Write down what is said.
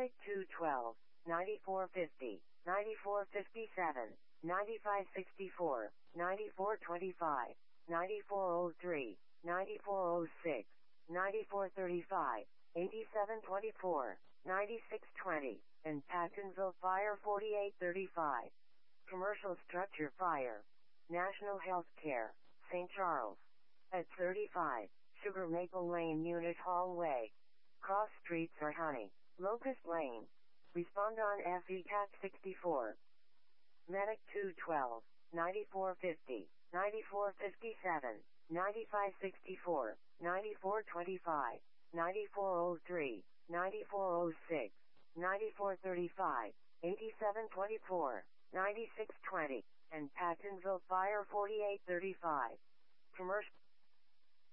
Medic 212, 9450, 9457, 9564, 9425, 9403, 9406, 9435, 8724, 9620, and Pattonville Fire 4835. Commercial Structure Fire. National Healthcare, St. Charles. At 35, Sugar Maple Lane Unit Hallway. Cross streets are Honey, Locust Lane. Respond on FECAT 64. Medic 212, 9450, 9457, 9564, 9425, 9403, 9406, 9435, 8724, 9620, and Pattonville Fire 4835. Commercial